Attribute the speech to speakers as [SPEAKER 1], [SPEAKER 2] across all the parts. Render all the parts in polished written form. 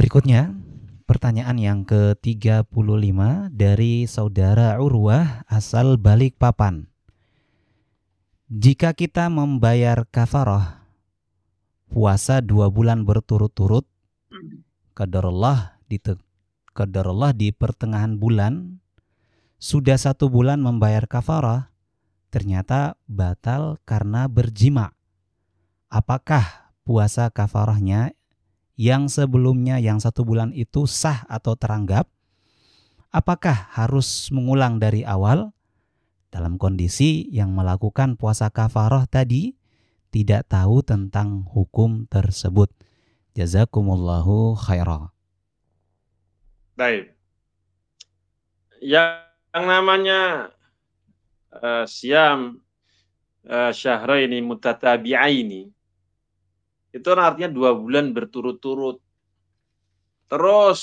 [SPEAKER 1] Berikutnya, pertanyaan yang ke-35 dari saudara Urwah asal Balikpapan. Jika kita membayar kafarah puasa 2 bulan berturut-turut, qadarullah di pertengahan bulan, sudah 1 bulan membayar kafarah, ternyata batal karena berjima. Apakah puasa kafarahnya yang sebelumnya yang 1 bulan itu sah atau teranggap? Apakah harus mengulang dari awal? Dalam kondisi yang melakukan puasa kafarah tadi tidak tahu tentang hukum tersebut. Jazakumullahu khairan.
[SPEAKER 2] Baik. Yang namanya siam syahraini mutatabi'aini itu artinya 2 bulan berturut-turut. Terus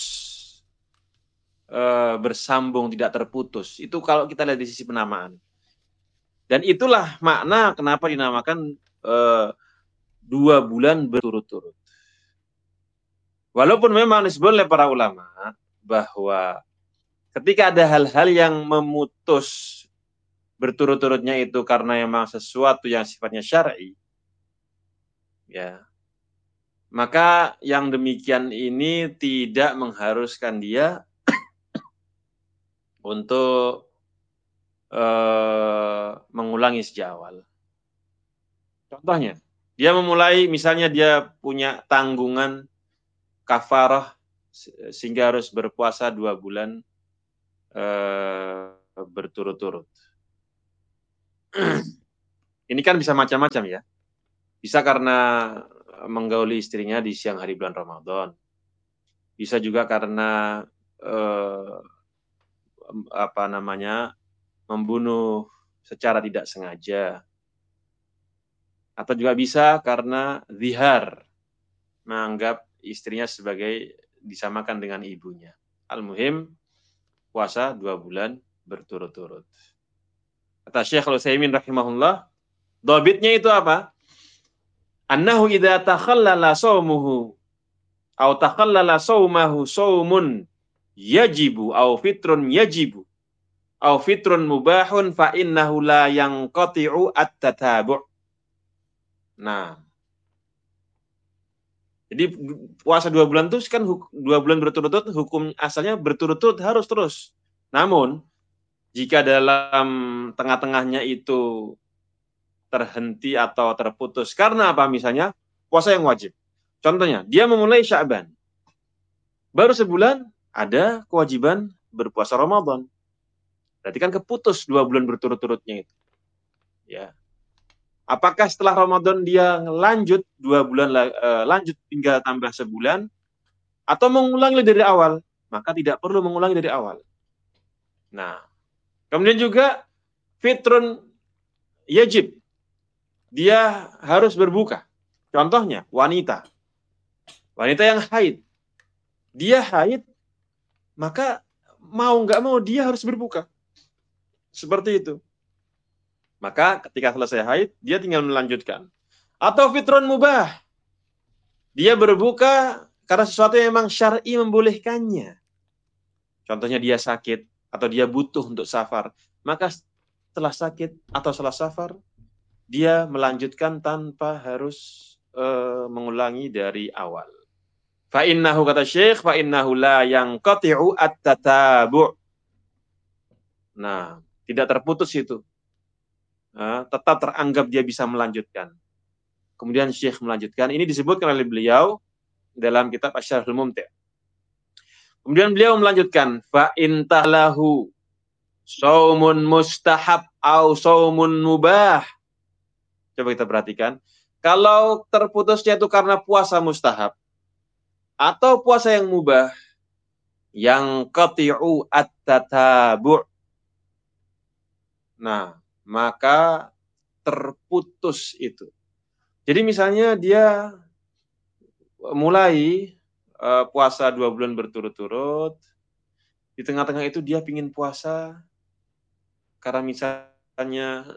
[SPEAKER 2] bersambung tidak terputus. Itu kalau kita lihat di sisi penamaan. Dan itulah makna kenapa dinamakan 2 bulan berturut-turut. Walaupun memang disebut oleh para ulama bahwa ketika ada hal-hal yang memutus berturut-turutnya itu karena memang sesuatu yang sifatnya syar'i, ya, maka yang demikian ini tidak mengharuskan dia untuk mengulangi sejak awal. Contohnya, dia memulai, misalnya dia punya tanggungan kafarah sehingga harus berpuasa 2 bulan berturut-turut. Ini kan bisa macam-macam ya. Bisa karena menggauli istrinya di siang hari bulan Ramadan. Bisa juga karena membunuh secara tidak sengaja. Atau juga bisa karena zihar, menganggap istrinya sebagai disamakan dengan ibunya. Al-muhim, puasa 2 bulan berturut-turut. Kata Syekh Al-Utsaimin rahimahullah, dhabitnya itu apa? Annahu idza takhallala shaumuhu aw takhallala shaumahu shaumun yajibu aw fitrun yajibu aw fitrun mubahun fa innahu la yanqati'u at-tatabu'. Nah, jadi puasa 2 bulan itu kan 2 bulan berturut-turut, hukum asalnya berturut-turut harus terus. Namun, jika dalam tengah-tengahnya itu terhenti atau terputus karena apa, misalnya puasa yang wajib. Contohnya, dia memulai Sya'ban. Baru sebulan ada kewajiban berpuasa Ramadan. Berarti kan keputus 2 bulan berturut-turutnya itu. Ya. Apakah setelah Ramadan dia lanjut 2 bulan lanjut tinggal tambah sebulan atau mengulangi dari awal? Maka tidak perlu mengulangi dari awal. Nah, kemudian juga fitrun yajib. Dia harus berbuka. Contohnya wanita yang haid. Dia haid, maka mau nggak mau dia harus berbuka. Seperti itu. Maka ketika selesai haid, dia tinggal melanjutkan. Atau fitrun mubah. Dia berbuka karena sesuatu yang memang syar'i membolehkannya. Contohnya dia sakit atau dia butuh untuk safar. Maka setelah sakit atau setelah safar, dia melanjutkan tanpa harus mengulangi dari awal. Fa'innahu, kata Syekh, fa'innahu la yanqati'u at-tatabu'. Nah, tidak terputus itu. Tetap teranggap dia bisa melanjutkan. Kemudian Syekh melanjutkan. Ini disebutkan oleh beliau dalam kitab Asy-Syarhul Mumti'. Kemudian beliau melanjutkan, fa'in talahu saumun mustahab au saumun mubah. Coba kita perhatikan. Kalau terputusnya itu karena puasa mustahab atau puasa yang mubah, yang qati'u at-tatabu'. Nah, maka terputus itu. Jadi misalnya dia mulai puasa 2 bulan berturut-turut, di tengah-tengah itu dia pingin puasa karena misalnya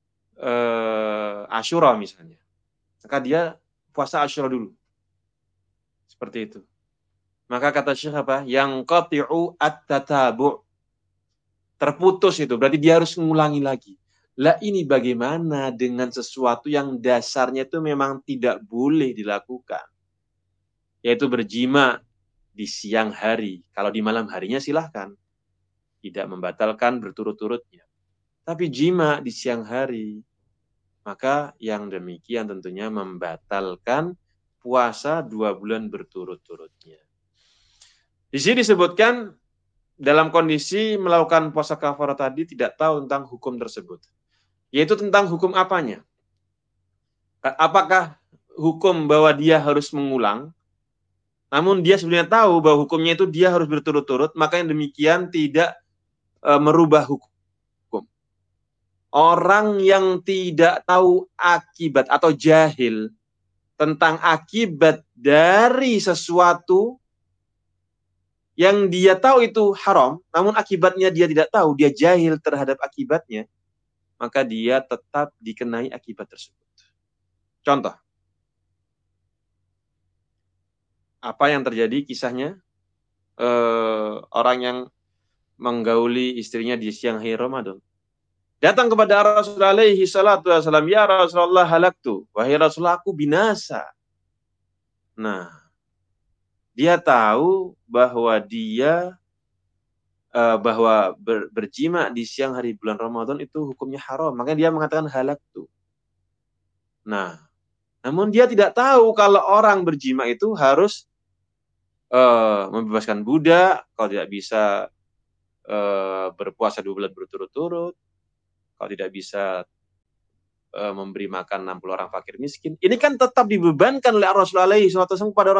[SPEAKER 2] Asyura misalnya. Maka dia puasa Asyura dulu. Seperti itu. Maka kata Syekh apa? Yang qati'u at-tatabu'. Terputus itu, berarti dia harus mengulangi lagi. Lah ini bagaimana dengan sesuatu yang dasarnya itu memang tidak boleh dilakukan. Yaitu berjima di siang hari. Kalau di malam harinya silahkan. Tidak membatalkan berturut-turutnya. Tapi jima di siang hari, maka yang demikian tentunya membatalkan puasa 2 bulan berturut-turutnya. Di sini disebutkan dalam kondisi melakukan puasa kafarah tadi tidak tahu tentang hukum tersebut. Yaitu tentang hukum apanya? Apakah hukum bahwa dia harus mengulang, namun dia sebenarnya tahu bahwa hukumnya itu dia harus berturut-turut, maka yang demikian tidak merubah hukum. Orang yang tidak tahu akibat atau jahil tentang akibat dari sesuatu yang dia tahu itu haram, namun akibatnya dia tidak tahu, dia jahil terhadap akibatnya, maka dia tetap dikenai akibat tersebut. Contoh, apa yang terjadi kisahnya? Orang yang menggauli istrinya di siang hari Ramadan. Datang kepada Rasulullah alaihi salatu wasallam, ya Rasulullah halaktu, wahai Rasulullah aku binasa. Nah, dia tahu bahwa berjima di siang hari bulan Ramadan itu hukumnya haram. Makanya dia mengatakan halaktu. Nah, namun dia tidak tahu kalau orang berjima itu harus membebaskan budak, kalau tidak bisa berpuasa 2 bulan berturut-turut, kalau tidak bisa memberi makan 60 orang fakir miskin. Ini kan tetap dibebankan oleh Rasulullah SAW kepada